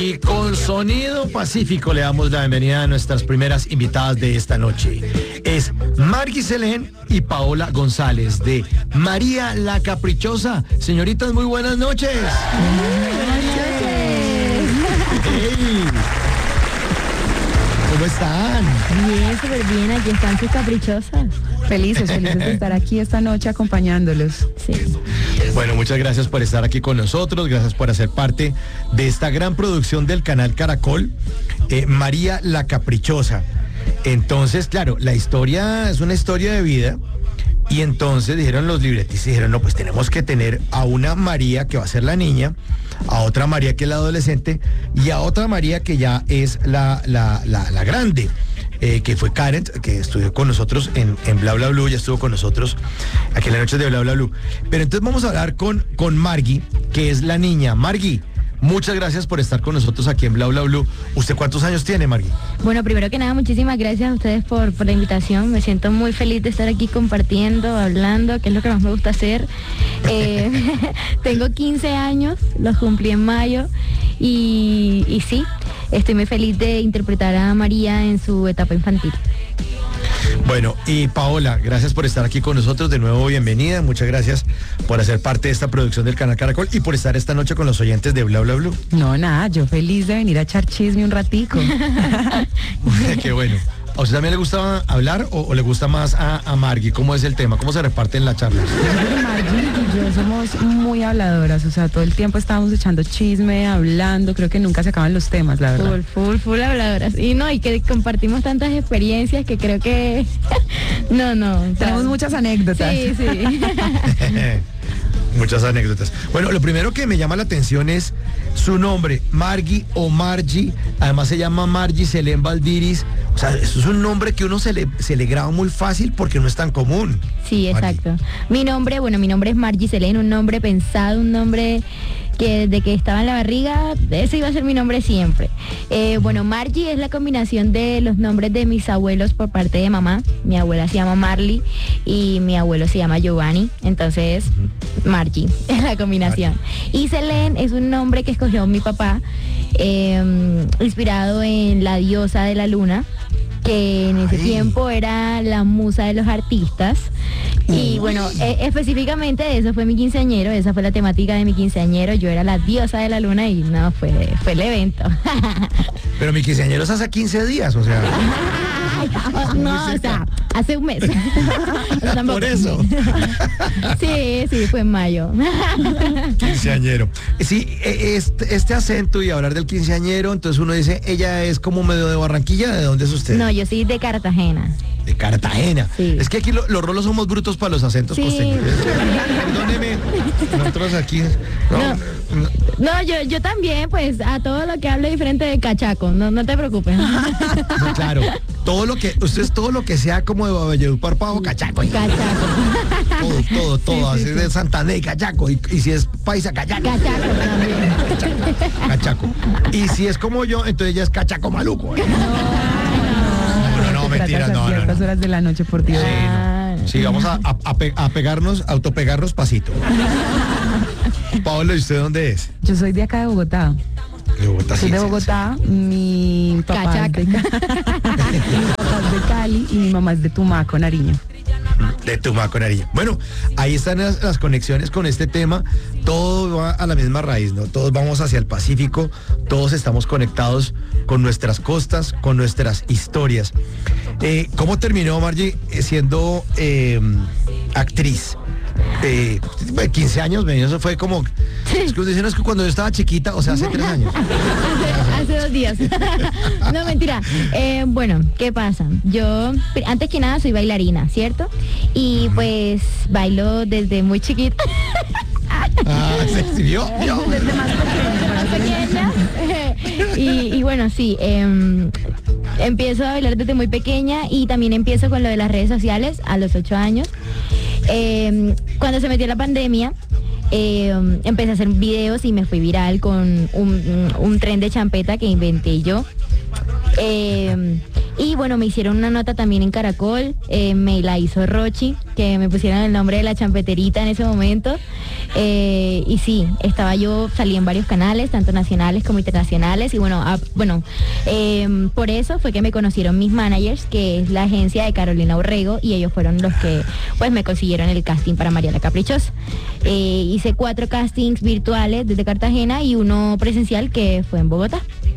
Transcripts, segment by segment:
Y con sonido pacífico le damos la bienvenida a nuestras primeras invitadas de esta noche. Es Margui Selén y Paola González de María la Caprichosa. Señoritas, muy buenas noches. Buenas noches. Hey. ¿Cómo están? Bien, súper bien. Aquí están sus caprichosas. Felices de estar aquí esta noche acompañándolos. Sí. Bueno, muchas gracias por estar aquí con nosotros, gracias por hacer parte de esta gran producción del canal Caracol, María la Caprichosa. Entonces, claro, la historia es una historia de vida. Y entonces dijeron los libretistas, dijeron, no, pues tenemos que tener a una María que va a ser la niña, a otra María que es la adolescente y a otra María que ya es la grande, que fue Karen, que estudió con nosotros en Bla Bla Blue, ya estuvo con nosotros aquí en la noche de Bla Bla Blue. Pero entonces vamos a hablar con Margui, que es la niña. Margui, muchas gracias por estar con nosotros aquí en Bla Bla Blue. ¿Usted cuántos años tiene, Margui? Bueno, primero que nada, muchísimas gracias a ustedes por la invitación. Me siento muy feliz de estar aquí compartiendo, hablando, que es lo que más me gusta hacer. Tengo 15 años, los cumplí en mayo y sí, estoy muy feliz de interpretar a María en su etapa infantil. Bueno, y Paola, gracias por estar aquí con nosotros. De nuevo, bienvenida. Muchas gracias por hacer parte de esta producción del canal Caracol y por estar esta noche con los oyentes de Bla Bla Blue. No, nada, yo feliz de venir a echar chisme un ratico. Qué bueno. ¿A usted también le gusta hablar o le gusta más a Margui? ¿Cómo es el tema? ¿Cómo se reparten la charla? Margui y yo somos muy habladoras, o sea, todo el tiempo estábamos echando chisme, hablando, creo que nunca se acaban los temas, la verdad. Full habladoras. Y no, y que compartimos tantas experiencias que creo que... no. Tenemos muchas anécdotas. Sí. Muchas anécdotas. Bueno, lo primero que me llama la atención es su nombre, Margui o Margie. Además se llama Margui Selén Valdiris. O sea, eso es un nombre que uno se le graba muy fácil porque no es tan común. Sí, exacto. Mi nombre es Margui Selén, un nombre pensado, un nombre que desde que estaba en la barriga, ese iba a ser mi nombre siempre. Bueno, Margie es la combinación de los nombres de mis abuelos por parte de mamá. Mi abuela se llama Marley y mi abuelo se llama Giovanni. Entonces, Margie es la combinación. Y Selén es un nombre que escogió mi papá, inspirado en la diosa de la luna, que en ese tiempo era la musa de los artistas. Y bueno, específicamente eso fue mi quinceañero, esa fue la temática de mi quinceañero. Yo era la diosa de la luna y no, fue el evento. Pero mi quinceañero es hace 15 días, o sea... No, o sea, hace un mes. Por eso. Sí, fue en mayo. Quinceañero. Sí, este acento y hablar del quinceañero, entonces uno dice, ella es como medio de Barranquilla. ¿De dónde es usted? No, yo soy de Cartagena. De Cartagena. Sí. Es que aquí los rolos somos brutos para los acentos costeños. Perdóneme, nosotros aquí... No, yo también, pues, a todo lo que hablo diferente de cachaco, no te preocupes. No, claro, usted es todo lo que sea como de Valledupar para cachaco. Cachaco. Todo, así de Santander y cachaco. Y si es paisa, cachaco. Cachaco también. Cachaco. Y si es como yo, entonces ya es cachaco maluco. No, mentira, no. A ciertas horas de la noche, por Dios. Sí, vamos a pegarnos, autopegarnos pasito. Paola, ¿y usted dónde es? Yo soy de acá de Bogotá. De Bogotá, soy sí, de Bogotá, mi papá es de, mi papá es de Cali y mi mamá es de Tumaco, Nariño. De Tumaco, Nariño. Bueno, ahí están las conexiones con este tema. Todo va a la misma raíz, ¿no? Todos vamos hacia el Pacífico, todos estamos conectados con nuestras costas, con nuestras historias. ¿Cómo terminó Margie siendo actriz? 15 años, eso fue como... Es que dicen, es que cuando yo estaba chiquita, o sea, hace 3 años. Hace 2 días. No, mentira. Bueno, ¿qué pasa? Yo, antes que nada, soy bailarina, ¿cierto? Y pues bailo desde muy chiquita. ¿Se vio? Desde más pequeña. Y bueno, sí, empiezo a bailar desde muy pequeña y también empiezo con lo de las redes sociales a los 8 años. Cuando se metió la pandemia, empecé a hacer videos y me fui viral con un tren de champeta que inventé yo. Y bueno, me hicieron una nota también en Caracol, me la hizo Rochi, que me pusieron el nombre de la champeterita en ese momento. Y sí, salí en varios canales, tanto nacionales como internacionales. Y bueno, por eso fue que me conocieron mis managers, que es la agencia de Carolina Urrego, y ellos fueron los que pues me consiguieron el casting para María la Caprichosa. Hice 4 castings virtuales desde Cartagena y uno presencial que fue en Bogotá.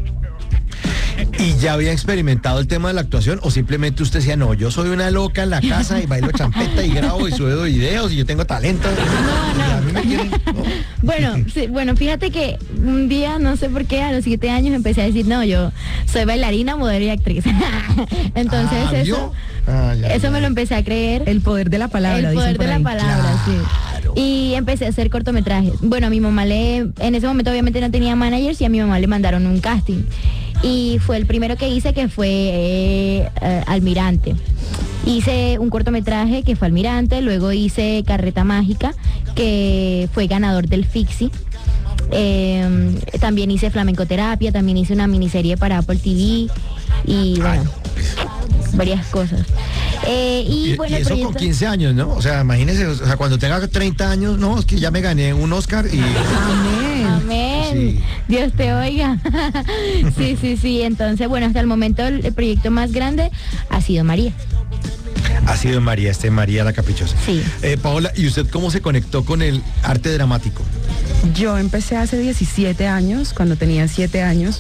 ¿Y ya había experimentado el tema de la actuación o simplemente usted decía, no, yo soy una loca en la casa y bailo champeta y grabo y subo videos y yo tengo talento? No. A mí me quieren, ¿no? Bueno, fíjate que un día, no sé por qué, a los 7 años empecé a decir, no, yo soy bailarina, modelo y actriz. Entonces eso me lo empecé a creer. El poder de la palabra. El poder de la palabra, claro. sí. Y empecé a hacer cortometrajes. Bueno, a mi mamá en ese momento obviamente no tenía managers y a mi mamá le mandaron un casting. Y fue el primero que hice, que fue Almirante. Hice un cortometraje que fue Almirante, luego hice Carreta Mágica, que fue ganador del Fixi. También hice Flamencoterapia, también hice una miniserie para Apple TV y bueno, varias cosas. Y bueno, eso con 15 años, ¿no? O sea, imagínese, cuando tenga 30 años, no, es que ya me gané un Oscar y... Amén. Sí. Dios te oiga. Sí. Entonces, bueno, hasta el momento el proyecto más grande ha sido María. Ha sido María la Caprichosa. Sí. Paola, ¿y usted cómo se conectó con el arte dramático? Yo empecé hace 17 años, cuando tenía 7 años.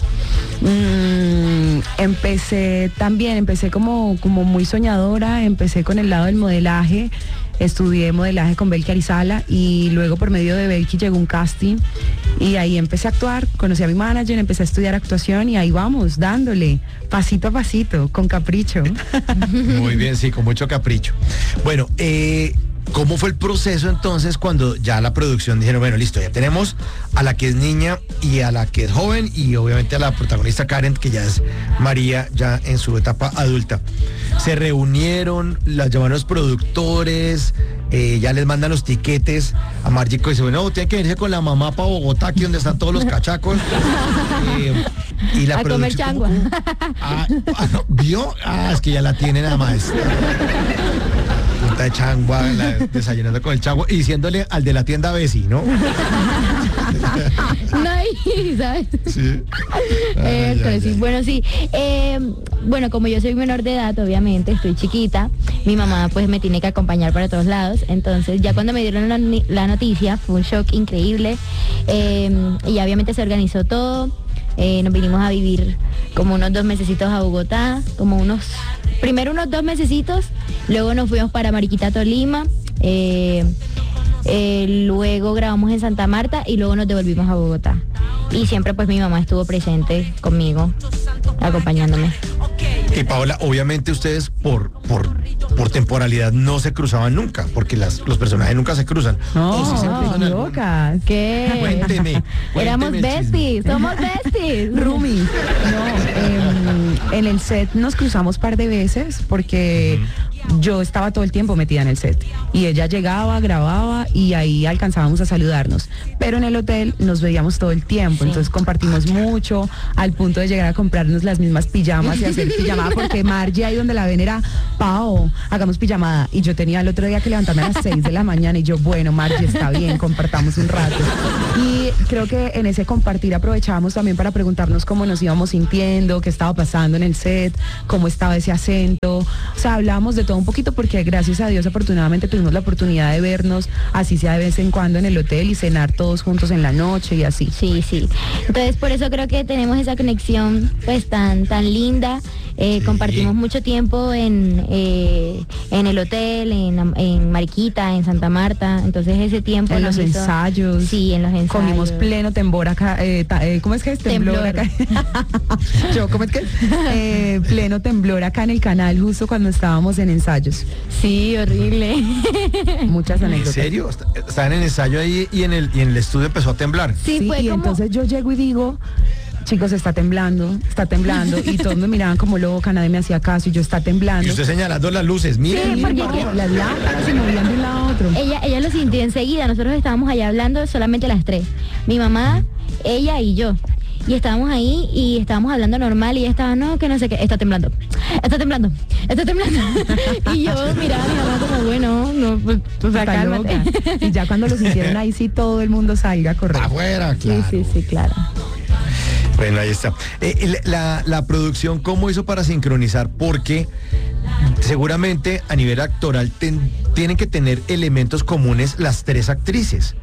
Empecé como muy soñadora, empecé con el lado del modelaje. Estudié modelaje con Belki Arizala y luego por medio de Belki llegó un casting y ahí empecé a actuar, conocí a mi manager, empecé a estudiar actuación y ahí vamos, dándole, pasito a pasito, con capricho. Muy bien, sí, con mucho capricho. Bueno, ¿cómo fue el proceso entonces cuando ya la producción dijeron, bueno, listo, ya tenemos a la que es niña y a la que es joven y obviamente a la protagonista Karen, que ya es María, ya en su etapa adulta? Se reunieron, las llamaron los productores, ya les mandan los tiquetes a Margie, y dice, bueno, tienen que irse con la mamá para Bogotá, aquí donde están todos los cachacos. Y la a comer changua. No, ¿vio? Es que ya la tienen a maestra. Punta de changua, desayunando con el changua y diciéndole al de la tienda Bessie, ¿no? No, ¿sabes? Sí. Sí. Bueno, sí. Bueno, como yo soy menor de edad, obviamente, estoy chiquita, mi mamá pues me tiene que acompañar para todos lados. Entonces, ya cuando me dieron la noticia, fue un shock increíble. Y obviamente se organizó todo. Nos vinimos a vivir como unos 2 mesecitos a Bogotá, primero unos 2 mesecitos, luego nos fuimos para Mariquita, Tolima, luego grabamos en Santa Marta y luego nos devolvimos a Bogotá. Y siempre pues mi mamá estuvo presente conmigo, acompañándome. Y Paola, obviamente ustedes por temporalidad no se cruzaban nunca, porque los personajes nunca se cruzan. No, sí se cruzan locas. ¿Qué? Cuénteme Éramos besties, somos besties. Rumi. No, en el set nos cruzamos par de veces porque yo estaba todo el tiempo metida en el set y ella llegaba, grababa y ahí alcanzábamos a saludarnos, pero en el hotel nos veíamos todo el tiempo, entonces compartimos mucho al punto de llegar a comprarnos las mismas pijamas y hacer pijamada, porque Margie ahí donde la ven era, Pao, hagamos pijamada, y yo tenía el otro día que levantarme a las 6 de la mañana y yo, bueno, Margie, está bien, compartamos un rato. Y creo que en ese compartir aprovechábamos también para preguntarnos cómo nos íbamos sintiendo, qué estaba pasando en el set, cómo estaba ese acento, o sea, hablábamos de todo un poquito, porque gracias a Dios afortunadamente tuvimos la oportunidad de vernos, así sea de vez en cuando en el hotel y cenar todos juntos en la noche y así. Sí. Entonces por eso creo que tenemos esa conexión pues tan linda. Compartimos mucho tiempo en el hotel, en Mariquita, en Santa Marta. Entonces ese tiempo en los ensayos. Sí, en los ensayos. Comimos pleno temblor acá. ¿Cómo es que es? Temblor acá. ¿Cómo es que es? Pleno temblor acá en el canal justo cuando estábamos en ensayos. Sí, horrible. Muchas anécdotas. ¿En serio? Estaban en ensayo ahí y en el estudio empezó a temblar. Sí, fue y como... entonces yo llego y digo, chicos, está temblando, y todos me miraban como loca, nadie me hacía caso y yo, está temblando. Y usted señalando las luces, miren, Sí, miren porque para arriba. Las lámparas se movían de un lado a otro. Ella lo sintió enseguida. Nosotros estábamos allá hablando solamente las 3. Mi mamá, ella y yo. y estábamos ahí y estábamos hablando normal y ella estaba, no, que no sé qué, está temblando. Y yo miraba a mi mamá como, bueno, no, pues, o sea, Está cálmate. loca. Y ya cuando lo sintieron ahí sí todo el mundo salga a correr. Afuera, claro. Sí, claro. Bueno, ahí está. La producción, ¿cómo hizo para sincronizar? Porque seguramente a nivel actoral tienen que tener elementos comunes las tres actrices.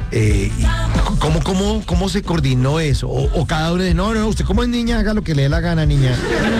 ¿Cómo se coordinó eso? O cada uno dice, no, usted como es niña, haga lo que le dé la gana, niña.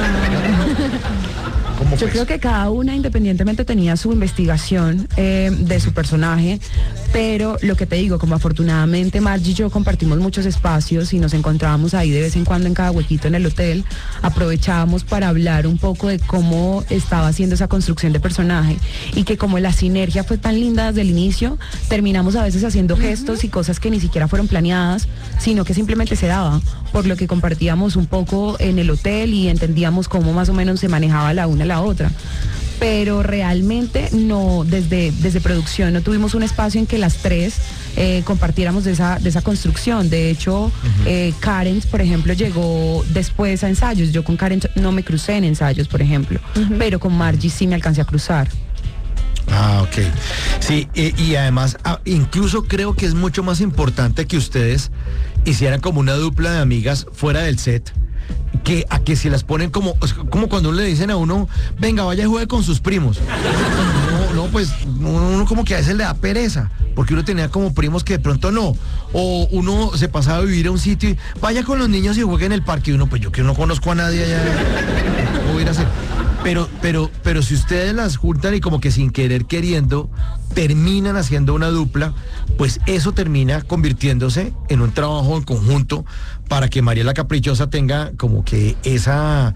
¿Cómo Yo fue creo eso? que cada una independientemente tenía su investigación de su personaje, pero lo que te digo, como afortunadamente Margie y yo compartimos muchos espacios y nos encontrábamos ahí de vez en cuando en cada huequito en el hotel, aprovechábamos para hablar un poco de cómo estaba haciendo esa construcción de personaje y que como la sinergia fue tan linda desde el inicio, terminamos a veces haciendo gestos y cosas que ni siquiera fueron planeadas, sino que simplemente se daba, por lo que compartíamos un poco en el hotel y entendíamos cómo más o menos se manejaba la una a la otra. Pero realmente no, desde producción no tuvimos un espacio en que las tres compartiéramos de esa construcción. De hecho, Karen, por ejemplo, llegó después a ensayos. Yo con Karen no me crucé en ensayos, por ejemplo, pero con Margie sí me alcancé a cruzar. Ah, ok. Sí, y además, incluso creo que es mucho más importante que ustedes hicieran como una dupla de amigas fuera del set, que a que se las ponen como cuando le dicen a uno, venga, vaya y juegue con sus primos. No, pues uno como que a veces le da pereza, porque uno tenía como primos que de pronto no, o uno se pasaba a vivir a un sitio y vaya con los niños y juegue en el parque, y uno, pues yo que no conozco a nadie allá, ¿cómo voy a ir a hacer? Pero si ustedes las juntan y como que sin querer queriendo terminan haciendo una dupla, pues eso termina convirtiéndose en un trabajo en conjunto para que María la Caprichosa tenga como que sea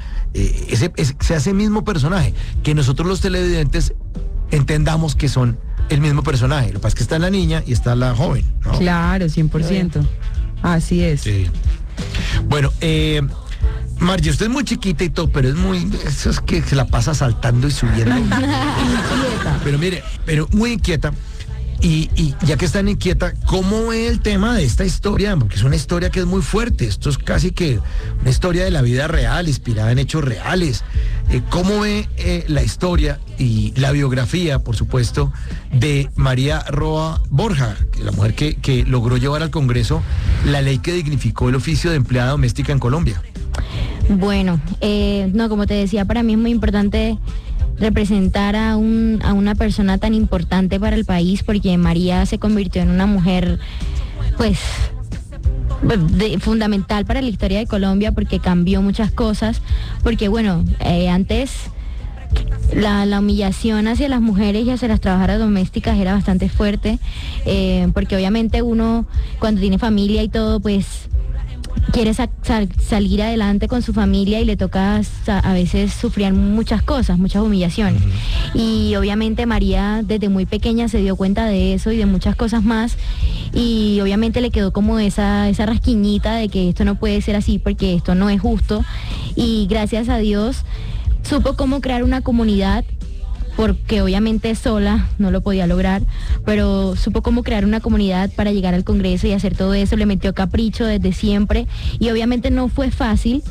ese mismo personaje, que nosotros los televidentes entendamos que son el mismo personaje. Lo que pasa es que está la niña y está la joven, ¿no? Claro, 100%. Así es. Sí. Bueno, Margie, usted es muy chiquita y todo, pero eso es que se la pasa saltando y subiendo. Pero mire, muy inquieta. Y ya que están inquieta, ¿cómo ve el tema de esta historia? Porque es una historia que es muy fuerte. Esto es casi que una historia de la vida real, inspirada en hechos reales. ¿Cómo ve la historia y la biografía, por supuesto, de María Roa Borja, la mujer que logró llevar al Congreso la ley que dignificó el oficio de empleada doméstica en Colombia? Bueno, no, como te decía, para mí es muy importante representar a una persona tan importante para el país, porque María se convirtió en una mujer, pues, fundamental para la historia de Colombia, porque cambió muchas cosas, porque bueno, antes la humillación hacia las mujeres y hacia las trabajadoras domésticas era bastante fuerte, porque obviamente uno cuando tiene familia y todo, pues quiere salir adelante con su familia y le toca a veces sufrir muchas cosas, muchas humillaciones. Y obviamente María desde muy pequeña se dio cuenta de eso y de muchas cosas más, y obviamente le quedó como esa rasquiñita de que esto no puede ser así porque esto no es justo, y gracias a Dios supo cómo crear una comunidad, porque obviamente sola no lo podía lograr, pero supo cómo crear una comunidad para llegar al Congreso y hacer todo eso. Le metió capricho desde siempre y obviamente no fue fácil,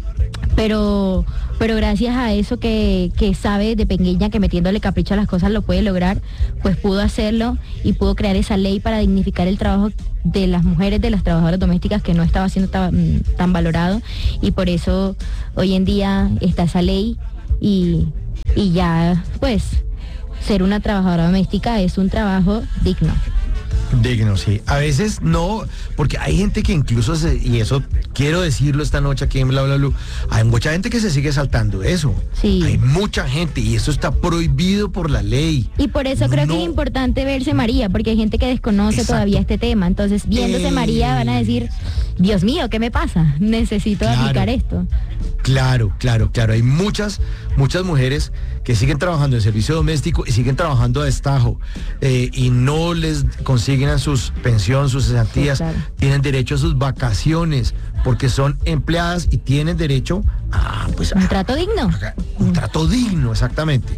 pero gracias a eso que sabe de pequeña que metiéndole capricho a las cosas lo puede lograr, pues pudo hacerlo y pudo crear esa ley para dignificar el trabajo de las mujeres, de las trabajadoras domésticas, que no estaba siendo tan valorado, y por eso hoy en día está esa ley y ya, pues, ser una trabajadora doméstica es un trabajo digno. Digno, sí. A veces no, porque hay gente que incluso, y eso quiero decirlo esta noche aquí en Bla Bla Blue, hay mucha gente que se sigue saltando eso. Sí. Hay mucha gente y eso está prohibido por la ley. Y por eso creo que es importante verse María, porque hay gente que desconoce todavía este tema. Entonces, viéndose María van a decir, Dios mío, ¿qué me pasa? Necesito aplicar esto. Claro. Hay muchas mujeres que siguen trabajando en servicio doméstico y siguen trabajando a destajo, y no les consiguen sus pensiones, sus cesantías, tienen derecho a sus vacaciones, porque son empleadas y tienen derecho a, pues, un trato digno. Un trato digno, exactamente.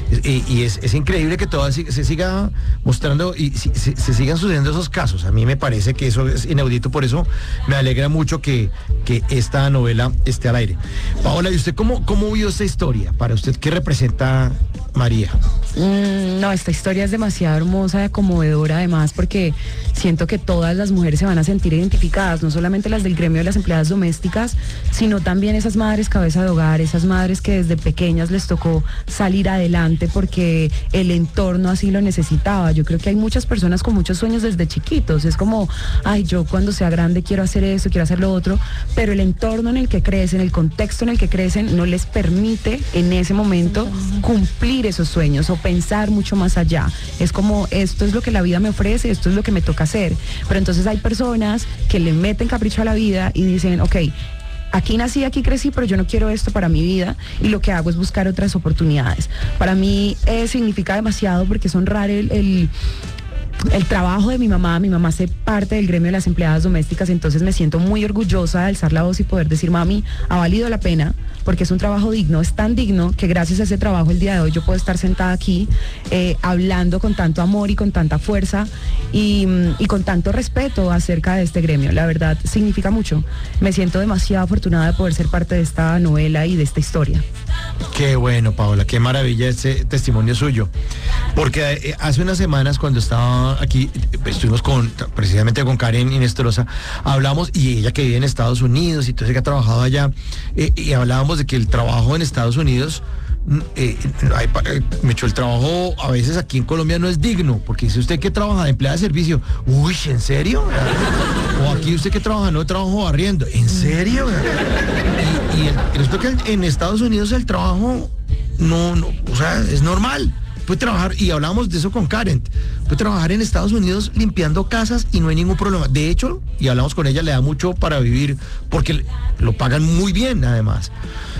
Y es increíble que todo se siga mostrando y se sigan sucediendo esos casos. A mí me parece que eso es inaudito, por eso me alegra mucho que esta novela esté al aire. Paola, ¿y usted cómo vio esta historia? Para usted, ¿qué representa María? No, esta historia es demasiado hermosa, conmovedora además, porque siento que todas las mujeres se van a sentir identificadas, no solamente las del gremio de las empleadas domésticas, sino también esas madres cabeza de hogar, esas madres que desde pequeñas les tocó salir adelante porque el entorno así lo necesitaba. Yo creo que hay muchas personas con muchos sueños desde chiquitos, es como, ay, yo cuando sea grande quiero hacer eso, quiero hacer lo otro, pero el entorno en el que crecen, el contexto en el que crecen, no les permite en ese momento cumplir esos sueños o pensar mucho más allá. Es como, esto es lo que la vida me ofrece, esto es lo que me toca hacer. Pero entonces hay personas que le meten capricho a la vida y dicen, ok, aquí nací, aquí crecí, pero yo no quiero esto para mi vida y lo que hago es buscar otras oportunidades. Para mí significa demasiado porque es honrar el trabajo de mi mamá hace parte del gremio de las empleadas domésticas, entonces me siento muy orgullosa de alzar la voz y poder decir, mami, ha valido la pena, porque es un trabajo digno, es tan digno que gracias a ese trabajo el día de hoy yo puedo estar sentada aquí hablando con tanto amor y con tanta fuerza y con tanto respeto acerca de este gremio. La verdad significa mucho. Me siento demasiado afortunada de poder ser parte de esta novela y de esta historia. Qué bueno, Paola, qué maravilla ese testimonio suyo. Porque hace unas semanas cuando estaba aquí, estuvimos precisamente con Karen Inestrosa, hablamos, y ella que vive en Estados Unidos y todo ese que ha trabajado allá, y hablábamos de que el trabajo en Estados Unidos, me echó el trabajo a veces aquí en Colombia no es digno, porque dice usted que trabaja de empleada de servicio, uy, ¿en serio? O aquí usted que trabaja, no trabajo barriendo, ¿en serio? Y resulta que en Estados Unidos el trabajo no, o sea, es normal. Puede trabajar, y hablábamos de eso con Karen, puede trabajar en Estados Unidos limpiando casas y no hay ningún problema. De hecho, y hablamos con ella, le da mucho para vivir porque lo pagan muy bien además.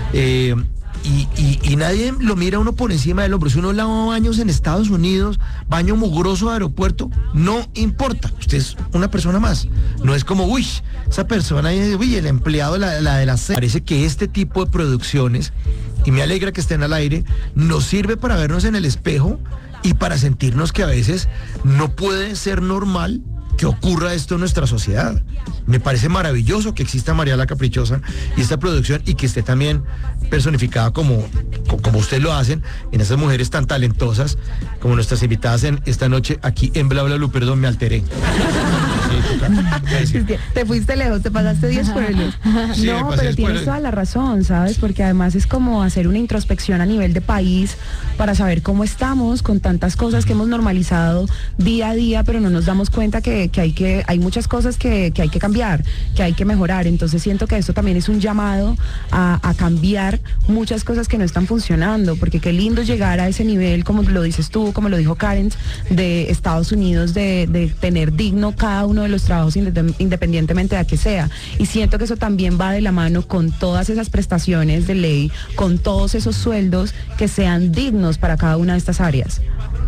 Y nadie lo mira a uno por encima del hombro. Si uno lava baños en Estados Unidos, baño mugroso de aeropuerto, no importa. Usted es una persona más. No es como, uy, esa persona, uy, el empleado, la de la sede. Parece que este tipo de producciones, y me alegra que estén al aire, nos sirve para vernos en el espejo y para sentirnos que a veces no puede ser normal que ocurra esto en nuestra sociedad. Me parece maravilloso que exista María la Caprichosa y esta producción, y que esté también personificada como ustedes lo hacen, en esas mujeres tan talentosas como nuestras invitadas en esta noche aquí en Bla Bla Blue. Perdón, me alteré. Sí, te fuiste lejos, te pasaste 10 pueblos. Sí, no, pero tienes toda la razón, ¿sabes? Porque además es como hacer una introspección a nivel de país para saber cómo estamos con tantas cosas que hemos normalizado día a día, pero no nos damos cuenta que hay muchas cosas que hay que cambiar, que hay que mejorar. Entonces siento que esto también es un llamado a cambiar muchas cosas que no están funcionando, porque qué lindo llegar a ese nivel, como lo dices tú, como lo dijo Karen, de Estados Unidos, de tener digno cada uno de los trabajos independientemente de a qué sea. Y siento que eso también va de la mano con todas esas prestaciones de ley, con todos esos sueldos que sean dignos para cada una de estas áreas.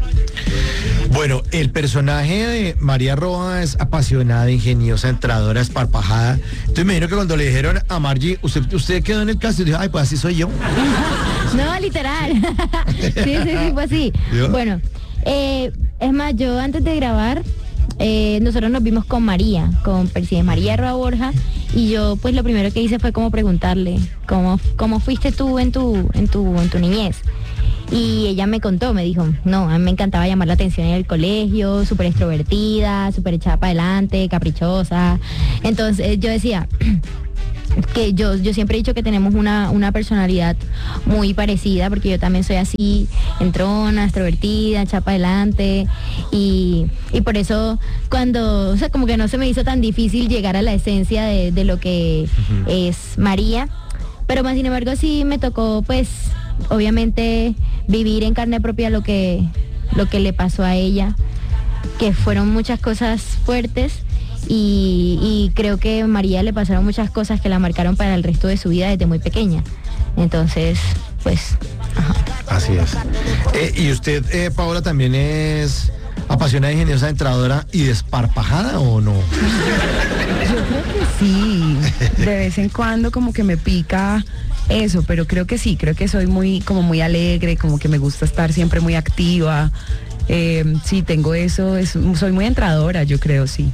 Bueno, el personaje de María Roa es apasionada, ingeniosa, entradora, esparpajada. Entonces me imagino que cuando le dijeron a Margie, usted quedó en el casting, y dijo, ay, pues así soy yo. No, literal. Sí, fue así. ¿Yo? Bueno, es más, yo antes de grabar, nosotros nos vimos con María, con María Roa Borja, y yo pues lo primero que hice fue como preguntarle, ¿cómo fuiste tú en tu niñez? Y ella me contó, me dijo, no, a mí me encantaba llamar la atención en el colegio, súper extrovertida, súper echada para adelante, caprichosa. Entonces yo decía que yo siempre he dicho que tenemos una personalidad muy parecida, porque yo también soy así, entrona, extrovertida, echada para adelante, y por eso o sea, como que no se me hizo tan difícil llegar a la esencia de lo que es María, pero más sin embargo sí me tocó, pues, obviamente vivir en carne propia lo que le pasó a ella, que fueron muchas cosas fuertes, y creo que a María le pasaron muchas cosas que la marcaron para el resto de su vida desde muy pequeña. Entonces, pues, ajá. Así es. ¿Y usted, Paola, también es apasionada, ingeniosa, entradora y desparpajada o no? Yo creo que Sí, de vez en cuando como que me pica eso, pero creo que sí, creo que soy como muy alegre, como que me gusta estar siempre muy activa. Sí, tengo eso, soy muy entradora, yo creo, sí.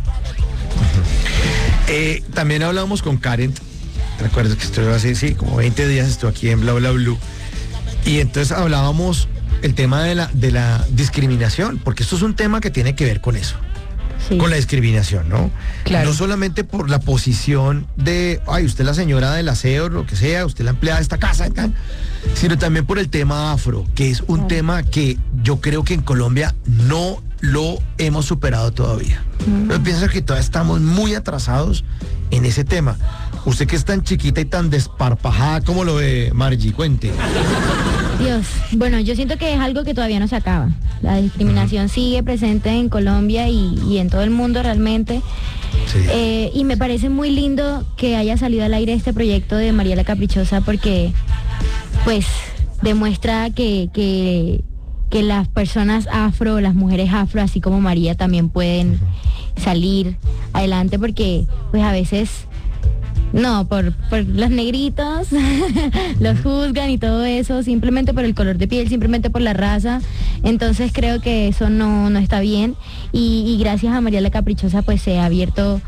También hablamos con Karen, recuerdo que estuve hace, sí, como 20 días, estuve aquí en Bla Bla Blue, y entonces hablábamos el tema de la discriminación, porque esto es un tema que tiene que ver con eso. Sí. Con la discriminación, ¿no? Claro. No solamente por la posición de, ay, usted es la señora del aseo, lo que sea, usted es la empleada de esta casa, sino también por el tema afro, que es un tema que yo creo que en Colombia no lo hemos superado todavía. Yo pienso que todavía estamos muy atrasados en ese tema. Usted que es tan chiquita y tan desparpajada, ¿cómo lo ve, Margie? Cuente. Dios, bueno, yo siento que es algo que todavía no se acaba. La discriminación sigue presente en Colombia y en todo el mundo realmente. Sí. Y me parece muy lindo que haya salido al aire este proyecto de María la Caprichosa porque, pues, demuestra que las personas afro, las mujeres afro, así como María, también pueden salir adelante porque, pues, a veces... No, por los negritos los juzgan y todo eso, simplemente por el color de piel, simplemente por la raza. Entonces creo que eso no está bien. Y gracias a María la Caprichosa pues se ha abierto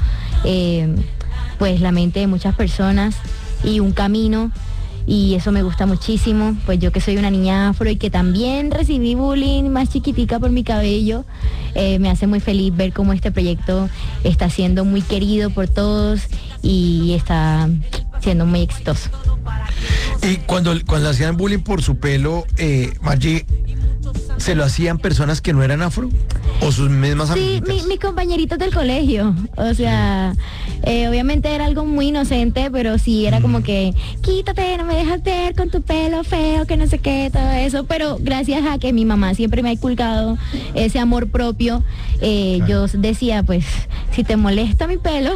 pues la mente de muchas personas y un camino. Y eso me gusta muchísimo, pues yo que soy una niña afro y que también recibí bullying más chiquitica por mi cabello, me hace muy feliz ver cómo este proyecto está siendo muy querido por todos y está siendo muy exitoso. Y cuando hacían bullying por su pelo, Margie, ¿se lo hacían personas que no eran afro? ¿O sus mismas amiguitas? Sí, mis compañeritos del colegio. O sea, obviamente era algo muy inocente, pero sí era como que, quítate, no me dejas ver con tu pelo feo, que no sé qué, todo eso. Pero gracias a que mi mamá siempre me ha inculcado ese amor propio, claro. Yo decía, pues, si te molesta mi pelo,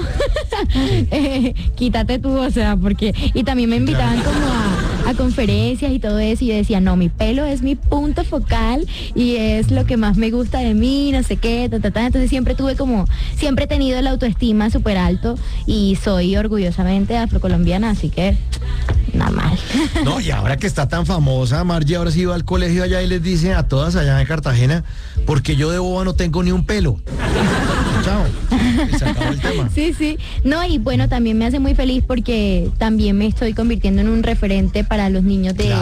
quítate tú, o sea, porque... Y también me invitaban como a conferencias y todo eso, y yo decía, no, mi pelo es mi punto focal y es lo que más me gusta de mí, no sé qué, entonces siempre he tenido la autoestima súper alto y soy orgullosamente afrocolombiana, así que nada mal. No, y ahora que está tan famosa, Margie ahora sí va al colegio allá y les dice a todas allá en Cartagena, porque yo de boba no tengo ni un pelo. Chao. Y se acabó el tema. Sí. No, y bueno, también me hace muy feliz porque también me estoy convirtiendo en un referente para los niños de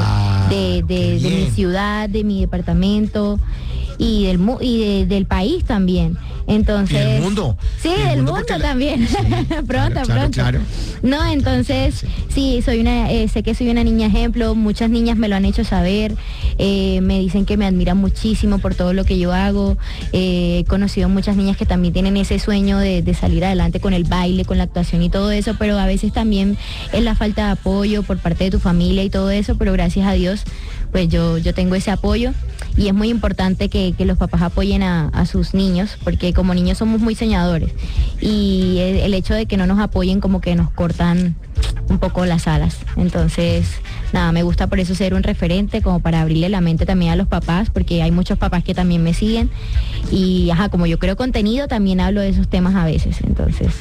mi ciudad, de mi departamento y del país también. Entonces, ¿y del mundo? Sí, del mundo también. Sí, pronto. Claro. No, entonces, sí, sé que soy una niña ejemplo, muchas niñas me lo han hecho saber, me dicen que me admiran muchísimo por todo lo que yo hago, he conocido muchas niñas que también tienen ese sueño de salir adelante con el baile, con la actuación y todo eso, pero a veces también es la falta de apoyo por parte de tu familia y todo eso, pero gracias a Dios, pues yo tengo ese apoyo y es muy importante que los papás apoyen a sus niños, porque como niños somos muy soñadores y el hecho de que no nos apoyen como que nos cortan un poco las alas. Entonces, nada, me gusta por eso ser un referente, como para abrirle la mente también a los papás, porque hay muchos papás que también me siguen y como yo creo contenido, también hablo de esos temas a veces, entonces.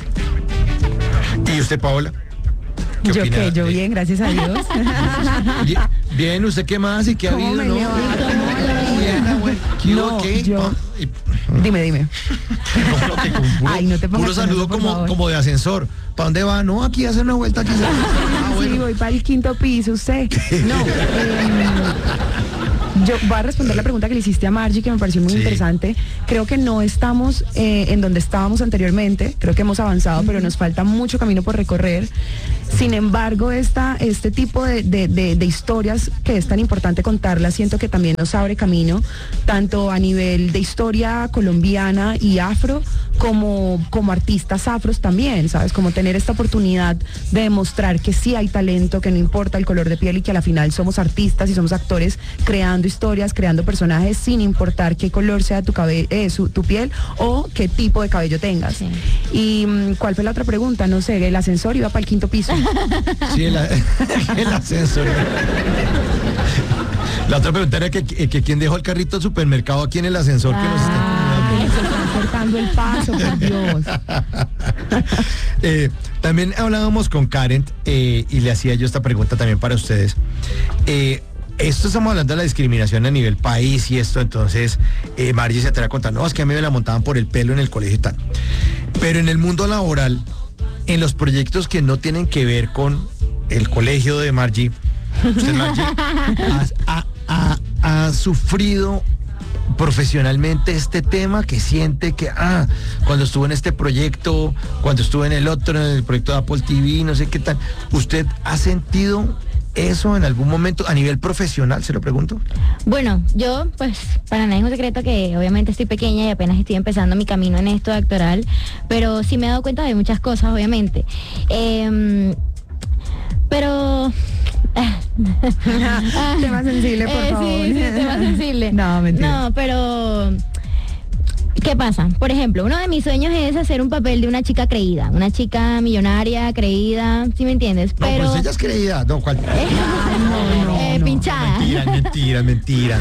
¿Y usted, Paola? Yo bien, gracias a Dios. Bien, ¿usted qué más y qué ha habido? Dime. Ay, no te pongas puro saludo como de ascensor. ¿Para dónde va? No, aquí hace una vuelta aquí. Sí, voy para el 5º piso, usted. No, yo voy a responder la pregunta que le hiciste a Margie, que me pareció muy interesante. Creo que no estamos en donde estábamos anteriormente, creo que hemos avanzado, pero nos falta mucho camino por recorrer. Sin embargo, este tipo de historias que es tan importante contarlas, siento que también nos abre camino, tanto a nivel de historia colombiana y afro, como artistas afros también, ¿sabes? Como tener esta oportunidad de demostrar que sí hay talento, que no importa el color de piel y que a la final somos artistas y somos actores creando historias, creando personajes sin importar qué color sea tu piel o qué tipo de cabello tengas. Sí. ¿Y cuál fue la otra pregunta? No sé, el ascensor iba para el 5º piso. Sí, el ascensor. La otra pregunta era que quién dejó el carrito del supermercado aquí en el ascensor que nos está Se están cortando el paso, por Dios. También hablábamos con Karen y le hacía yo esta pregunta también para ustedes. Esto estamos hablando de la discriminación a nivel país y esto, entonces Margie se atreve a contar, no, es que a mí me la montaban por el pelo en el colegio y tal. Pero en el mundo laboral, en los proyectos que no tienen que ver con el colegio de Margie, usted, Margie, ha sufrido profesionalmente este tema, que siente que cuando estuvo en este proyecto, cuando estuvo en el otro, en el proyecto de Apple TV, no sé qué tal, ¿usted ha sentido eso en algún momento a nivel profesional, se lo pregunto? Bueno, yo pues para nadie es un secreto que obviamente estoy pequeña y apenas estoy empezando mi camino en esto actoral, pero sí me he dado cuenta de muchas cosas, obviamente. Pero... Tema sensible, por favor. Sí, tema sensible. No, mentira. No, pero... ¿Qué pasa? Por ejemplo, uno de mis sueños es hacer un papel de una chica creída, una chica millonaria, creída, ¿sí me entiendes? No, pero pues ella es creída, no, ¿cuál? no. Pinchada. Mentira.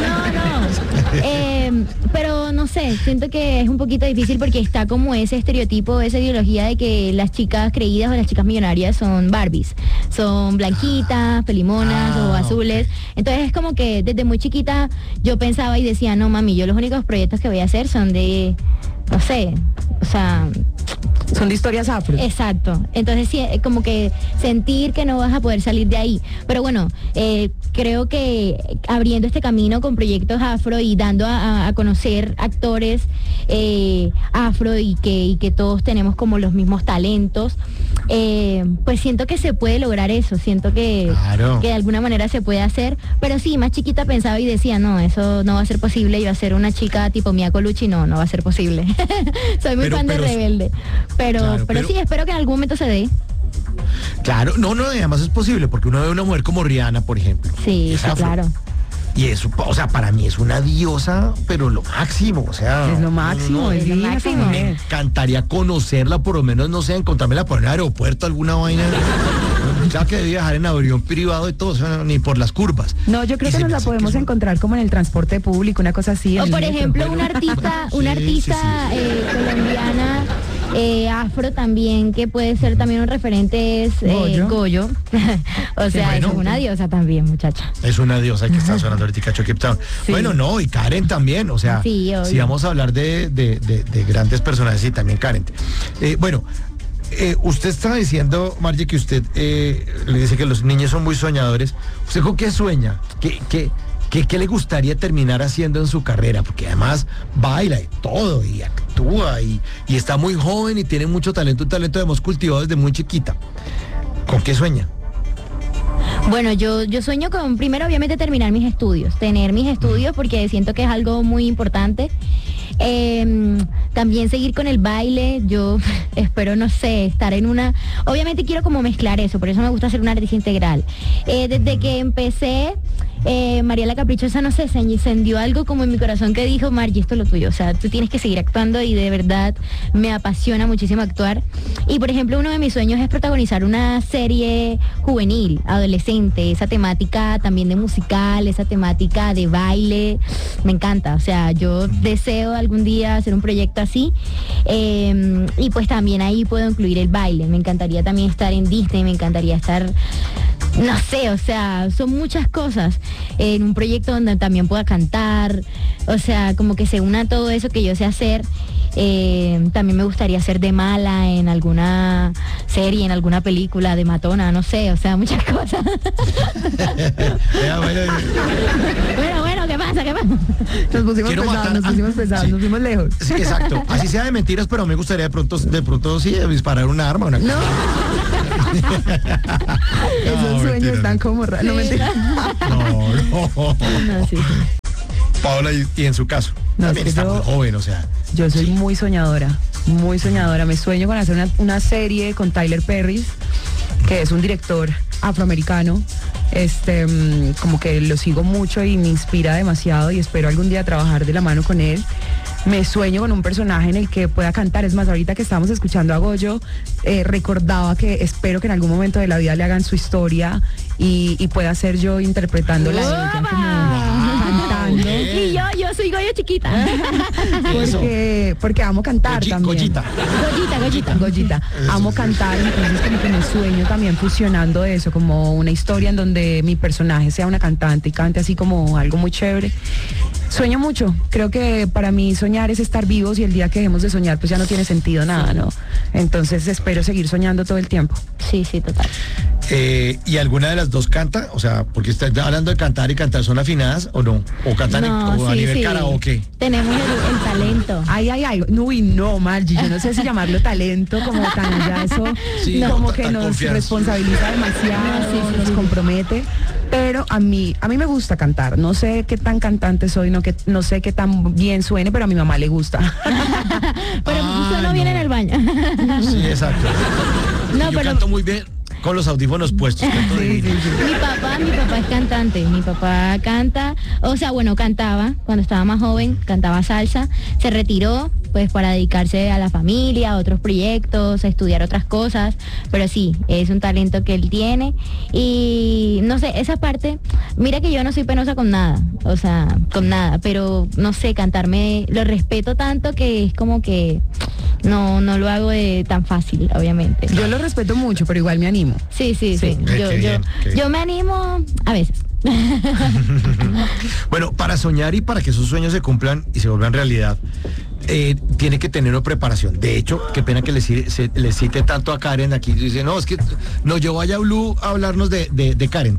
Pero no sé, siento que es un poquito difícil porque está como ese estereotipo, esa ideología de que las chicas creídas o las chicas millonarias son Barbies, son blanquitas, pelimonas o azules. Entonces es como que desde muy chiquita yo pensaba y decía, no mami, yo los únicos proyectos que voy a hacer son de, no sé, o sea... Son de historias afro. Exacto. Entonces sí, como que sentir que no vas a poder salir de ahí. Pero bueno, creo que abriendo este camino con proyectos afro y dando a conocer actores afro y que todos tenemos como los mismos talentos, pues siento que se puede lograr eso. Siento que de alguna manera se puede hacer. Pero sí, más chiquita pensaba y decía, no, eso no va a ser posible. Yo voy a ser una chica tipo Mia Colucci, no va a ser posible. Soy muy fan de Rebelde. Pero sí, espero que en algún momento se dé. Claro, no, además es posible, porque uno ve una mujer como Rihanna, por ejemplo. Sí, claro. Y eso, o sea, para mí es una diosa, pero lo máximo, o sea... Es lo máximo, es lo máximo. Me encantaría conocerla, por lo menos, no sé, encontrármela por el aeropuerto, alguna vaina. Ya que debe viajar en avión privado y todo, o sea, ni por las curvas. No, yo creo que nos la podemos encontrar como en el transporte público, una cosa así. O por ejemplo, una artista colombiana... afro también, que puede ser también un referente, es Goyo. O sea, bueno, es una diosa también, muchacha. Es una diosa que está sonando ahorita Cape Town. Sí. Bueno, no, y Karen también, o sea, si vamos a hablar de grandes personajes, sí, también Karen. Usted estaba diciendo, Margie, que usted le dice que los niños son muy soñadores. ¿Usted con qué sueña? ¿Qué le gustaría terminar haciendo en su carrera? Porque además baila y todo, y actúa, y está muy joven y tiene mucho talento, un talento que hemos cultivado desde muy chiquita. ¿Con qué sueña? Bueno, yo sueño con, primero obviamente tener mis estudios, porque siento que es algo muy importante. También seguir con el baile. Yo espero, no sé, estar en una... Obviamente quiero como mezclar eso, por eso me gusta hacer un artista integral. Desde que empecé, María la Caprichosa, no sé, se encendió algo como en mi corazón que dijo, Margie, esto es lo tuyo, o sea, tú tienes que seguir actuando, y de verdad me apasiona muchísimo actuar. Y por ejemplo, uno de mis sueños es protagonizar una serie juvenil, adolescente, esa temática también de musical, esa temática de baile, me encanta, o sea, yo deseo algún día hacer un proyecto así, y pues también ahí puedo incluir el baile. Me encantaría también estar en Disney, me encantaría estar, no sé, o sea, son muchas cosas, en un proyecto donde también pueda cantar, o sea, como que se una todo eso que yo sé hacer. También me gustaría ser de mala en alguna serie, en alguna película, de matona, no sé, o sea, muchas cosas. Bueno, ¿qué pasa? Nos pusimos pesados, nos fuimos lejos. Sí, exacto, así sea de mentiras, pero me gustaría de pronto sí disparar una arma. No. Esos sueños están como raros. No, mentira. No, sí. Paola, y en su caso, también está muy joven, o sea. Yo soy muy soñadora. Me sueño con hacer una serie con Tyler Perry, que es un director afroamericano. Como que lo sigo mucho y me inspira demasiado, y espero algún día trabajar de la mano con él. Me sueño con un personaje en el que pueda cantar. Es más, ahorita que estábamos escuchando a Goyo, recordaba que espero que en algún momento de la vida le hagan su historia y pueda ser yo interpretándola a ella, como cantar cantando. Y yo soy Goyo chiquita. Porque amo cantar también. Goyita. Goyita. Amo cantar, entonces como que me sueño también fusionando eso, como una historia en donde mi personaje sea una cantante y cante así como algo muy chévere. Sueño mucho, creo que para mí soñar es estar vivos y el día que dejemos de soñar pues ya no tiene sentido nada, ¿no? Entonces espero seguir soñando todo el tiempo. Sí, total. ¿Y alguna de las dos canta? O sea, porque está hablando de cantar y cantar, ¿son afinadas o no? ¿O cantan o a nivel karaoke? Tenemos el talento. Ay. Uy, no, Margie, yo no sé si llamarlo talento como tan allá, eso Sí, como no, que tan nos confianza. responsabiliza demasiado, nos compromete. Pero a mí me gusta cantar. No sé qué tan cantante soy, no sé qué tan bien suene, pero a mi mamá le gusta. Pero suena bien en el baño. Sí, exacto. No, Yo pero canto muy bien con los audífonos puestos. Canto divino. mi papá es cantante. Mi papá canta, o sea, bueno, cantaba cuando estaba más joven, cantaba salsa, se retiró pues para dedicarse a la familia, a otros proyectos, a estudiar otras cosas, pero sí, es un talento que él tiene y no sé, esa parte, mira que yo no soy penosa con nada, o sea, con nada, pero no sé, cantarme, lo respeto tanto que es como que no lo hago tan fácil, obviamente. Yo lo respeto mucho, pero igual me animo. Sí. Qué bien. Yo me animo a veces. Bueno, para soñar y para que esos sueños se cumplan y se vuelvan realidad, tiene que tener una preparación. De hecho, qué pena que le cite tanto a Karen aquí. Dice, no, es que no, yo vaya a Blue a hablarnos de Karen.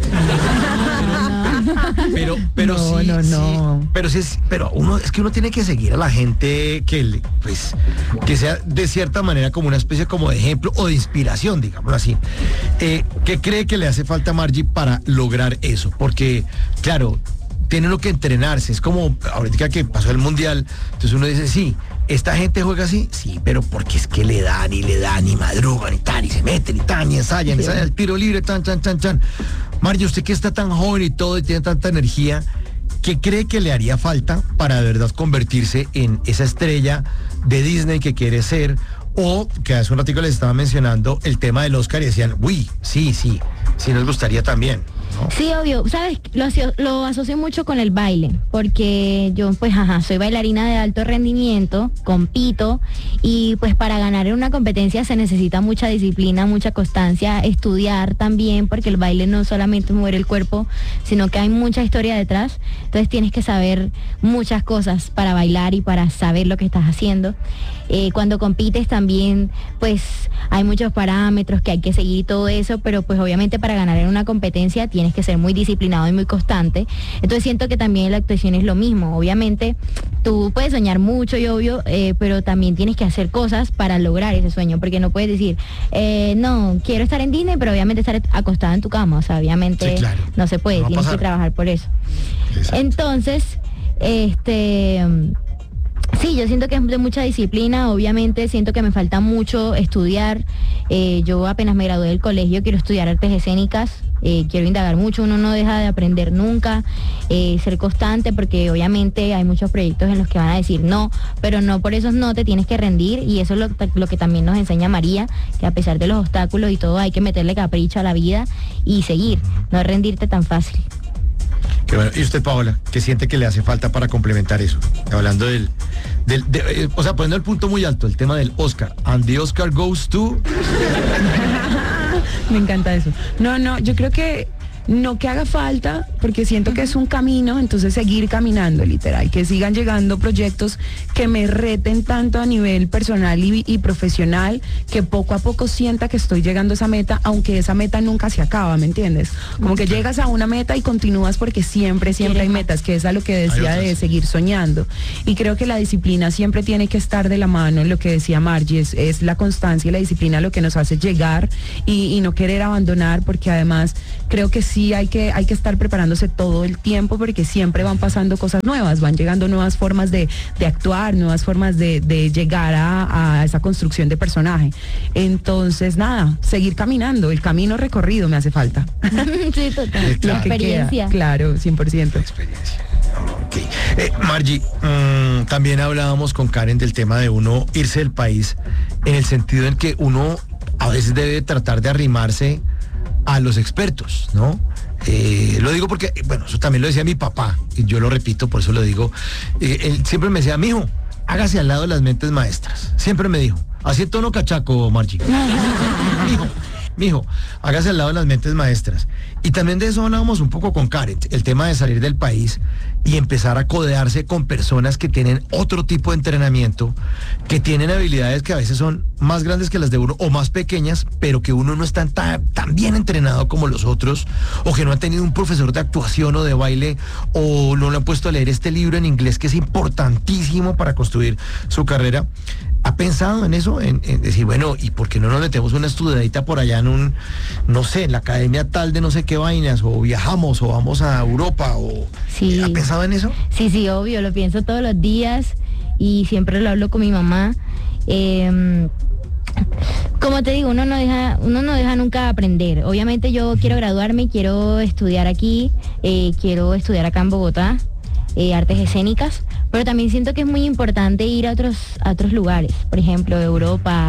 Pero No, sí, no. sí, pero uno tiene que seguir a la gente que sea de cierta manera como una especie como de ejemplo o de inspiración, digámoslo así. ¿Qué cree que le hace falta a Margie para lograr eso? Porque, claro, tiene uno que entrenarse. Es como ahorita que pasó el mundial, entonces uno dice, sí, esta gente juega así, sí, pero porque es que le dan y madrugan y tan, y se meten y tan, y ensayan el tiro libre, tan. Margie, usted que está tan joven y todo y tiene tanta energía, ¿qué cree que le haría falta para de verdad convertirse en esa estrella de Disney que quiere ser? O que hace un ratito les estaba mencionando el tema del Oscar y decían, uy, sí nos gustaría también, ¿no? Sí, obvio, sabes, lo asocio mucho con el baile, porque yo pues soy bailarina de alto rendimiento, compito y pues para ganar en una competencia se necesita mucha disciplina, mucha constancia, estudiar también, porque el baile no solamente es mover el cuerpo, sino que hay mucha historia detrás, entonces tienes que saber muchas cosas para bailar y para saber lo que estás haciendo. Cuando compites también pues hay muchos parámetros que hay que seguir y todo eso, pero pues obviamente para ganar en una competencia tienes que ser muy disciplinado y muy constante. Entonces siento que también la actuación es lo mismo. Obviamente tú puedes soñar mucho y obvio, pero también tienes que hacer cosas para lograr ese sueño, porque no puedes decir, no, quiero estar en Disney, pero obviamente estar acostada en tu cama. O sea, obviamente sí, claro, no se puede, no tienes que trabajar por eso. Exacto. Entonces, sí, yo siento que es de mucha disciplina, obviamente siento que me falta mucho estudiar. Yo apenas me gradué del colegio, quiero estudiar artes escénicas, quiero indagar mucho, uno no deja de aprender nunca, ser constante, porque obviamente hay muchos proyectos en los que van a decir no, pero no por eso no te tienes que rendir, y eso es lo que también nos enseña María, que a pesar de los obstáculos y todo hay que meterle capricho a la vida y seguir, no rendirte tan fácil. Qué bueno. ¿Y usted, Paola, qué siente que le hace falta para complementar eso? Hablando o sea, poniendo el punto muy alto, el tema del Oscar. And the Oscar goes to... Me encanta eso. No, yo creo que no que haga falta, porque siento que es un camino, entonces seguir caminando, literal, que sigan llegando proyectos que me reten tanto a nivel personal y profesional, que poco a poco sienta que estoy llegando a esa meta, aunque esa meta nunca se acaba, ¿me entiendes? Como que llegas a una meta y continúas porque siempre hay metas, que es a lo que decía de seguir soñando. Y creo que la disciplina siempre tiene que estar de la mano, lo que decía Margie, es la constancia y la disciplina lo que nos hace llegar y no querer abandonar, porque además creo que sí hay que estar preparándose todo el tiempo, porque siempre van pasando cosas nuevas, van llegando nuevas formas de actuar, nuevas formas de llegar a esa construcción de personaje. Entonces, nada, seguir caminando, el camino recorrido me hace falta. Sí, total. La experiencia. Claro, 100%. Experiencia. Ok. Margie, también hablábamos con Karen del tema de uno irse del país, en el sentido en que uno a veces debe tratar de arrimarse a los expertos, ¿no? Lo digo porque, bueno, eso también lo decía mi papá, y yo lo repito, por eso lo digo. Él siempre me decía, mijo, hágase al lado de las mentes maestras. Siempre me dijo, así en tono cachaco, Margie. Mijo, hágase al lado de las mentes maestras. Y también de eso hablábamos un poco con Karen, el tema de salir del país y empezar a codearse con personas que tienen otro tipo de entrenamiento, que tienen habilidades que a veces son más grandes que las de uno o más pequeñas, pero que uno no está tan bien entrenado como los otros, o que no ha tenido un profesor de actuación o de baile, o no le han puesto a leer este libro en inglés que es importantísimo para construir su carrera. ¿Ha pensado en eso? En decir, bueno, ¿y por qué no nos metemos una estudiadita por allá en no sé, en la academia tal de no sé qué vainas, o viajamos, o vamos a Europa, o... Sí. ¿Ha pensado en eso? Sí, obvio, lo pienso todos los días y siempre lo hablo con mi mamá. Como te digo, uno no deja nunca aprender. Obviamente yo quiero graduarme, quiero estudiar aquí, quiero estudiar acá en Bogotá, artes escénicas, pero también siento que es muy importante ir a otros lugares, por ejemplo, Europa.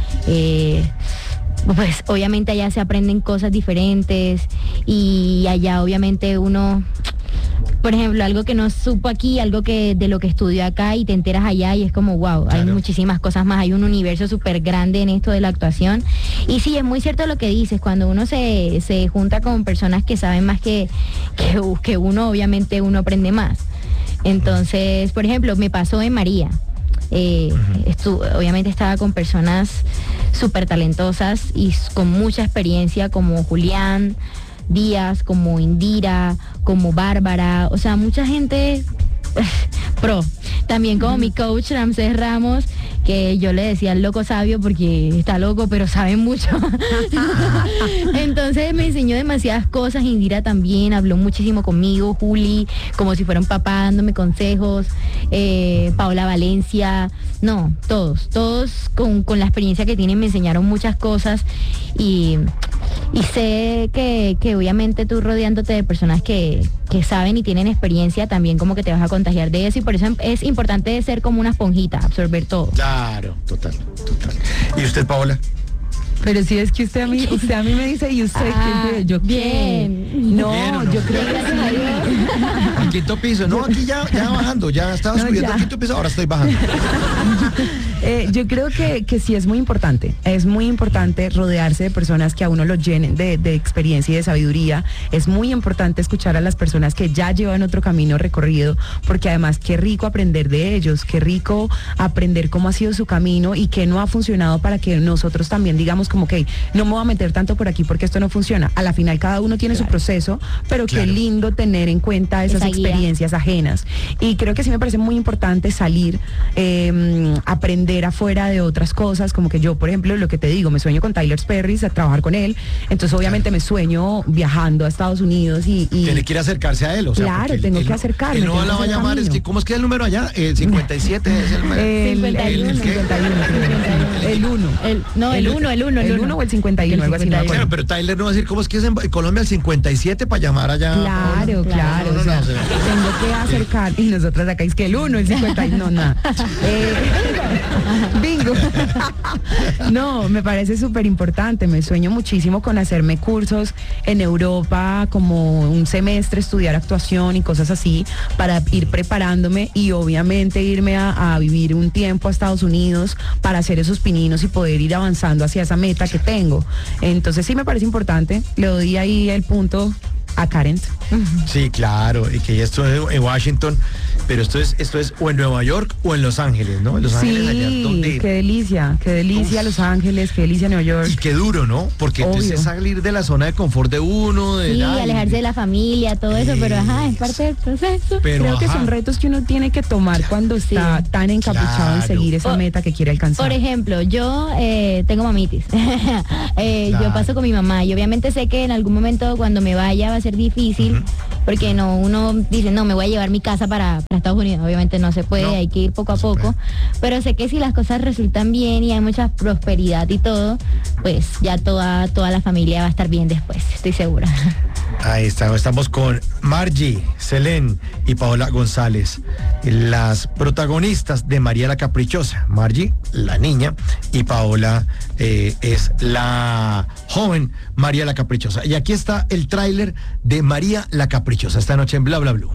Pues obviamente allá se aprenden cosas diferentes y allá obviamente uno, por ejemplo, algo que no supo aquí, algo que de lo que estudió acá y te enteras allá y es como wow, claro. Hay muchísimas cosas más, hay un universo súper grande en esto de la actuación. Y sí, es muy cierto lo que dices, cuando uno se junta con personas que saben más que uno, obviamente uno aprende más. Entonces, por ejemplo, me pasó en María. Obviamente estaba con personas súper talentosas y con mucha experiencia, como Julián Díaz, como Indira, como Bárbara, o sea, mucha gente pro. También como mi coach Ramsés Ramos, que yo le decía el loco sabio porque está loco, pero sabe mucho. Entonces me enseñó demasiadas cosas. Indira también habló muchísimo conmigo, Juli, como si fuera un papá dándome consejos, Paola Valencia, no, todos con la experiencia que tienen me enseñaron muchas cosas y sé que obviamente tú rodeándote de personas que saben y tienen experiencia también como que te vas a contagiar de eso y por eso es importante ser como una esponjita, absorber todo. Claro, total. ¿Y usted, Paola? Pero si es que usted a mí me dice, ¿y usted qué? ¿Yo qué? Bien. No, ¿Bien o no? yo creo que gracias a Dios. Al quinto piso, no, aquí ya bajando, ya estaba subiendo al quinto piso, ahora estoy bajando. Yo creo que sí es muy importante rodearse de personas que a uno lo llenen de experiencia y de sabiduría. Es muy importante escuchar a las personas que ya llevan otro camino recorrido, porque además qué rico aprender de ellos, qué rico aprender cómo ha sido su camino y qué no ha funcionado para que nosotros también digamos como que no me voy a meter tanto por aquí porque esto no funciona. A la final cada uno tiene su proceso, pero qué lindo tener en cuenta esas experiencias ajenas. Y creo que sí me parece muy importante salir, aprender afuera de otras cosas, como que yo, por ejemplo, lo que te digo, me sueño con Tyler Perry, a trabajar con él, entonces obviamente me sueño viajando a Estados Unidos y... Tiene que ir a acercarse a él, o sea, claro, tengo que acercarme. Él no la va a llamar, es que, ¿cómo es que el número allá? El 57 es el número. El 1. El 1 o el 51, algo así. Claro, pero Tyler no va a decir, ¿cómo es que es en Colombia el 57 para llamar allá? Claro. O sea, tengo que acercar, y nosotras acá es que el 1, el 51, no, nada. Bingo. No, me parece súper importante, me sueño muchísimo con hacerme cursos en Europa, como un semestre, estudiar actuación y cosas así, para ir preparándome y obviamente irme a vivir un tiempo a Estados Unidos para hacer esos pininos y poder ir avanzando hacia esa meta que tengo. Entonces sí me parece importante, le doy ahí el punto a Karen. Sí, claro, y que ya esto es en Washington, pero esto es o en Nueva York o en Los Ángeles, ¿no? En Los Ángeles, allá donde... qué delicia, Uf. Los Ángeles, qué delicia Nueva York. Y qué duro, ¿no? Porque entonces es salir de la zona de confort de uno, sí, alejarse de la familia, todo eso, pero es parte del proceso. Pero creo que son retos que uno tiene que tomar cuando está tan encapuchado en seguir esa meta que quiere alcanzar. Por ejemplo, yo tengo mamitis. Yo paso con mi mamá y obviamente sé que en algún momento cuando me vaya va a ser difícil, porque uno dice, no, me voy a llevar mi casa para Estados Unidos, obviamente no se puede, hay que ir poco a poco, pero sé que si las cosas resultan bien y hay mucha prosperidad y todo, pues ya toda la familia va a estar bien después, estoy segura. Ahí estamos con Margie, Selene y Paola González, las protagonistas de María la Caprichosa. Margie, la niña, y Paola es la joven María la Caprichosa. Y aquí está el tráiler de María la Caprichosa esta noche en Bla Bla Blue.